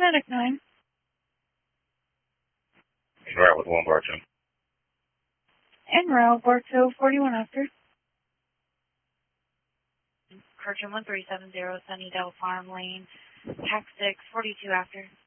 Medic 9. En route with 1 bar 2. En route, Bartow 41 after. Kirchhoff 1370, Sunnydale Farm Lane, TAC 6, 42 after.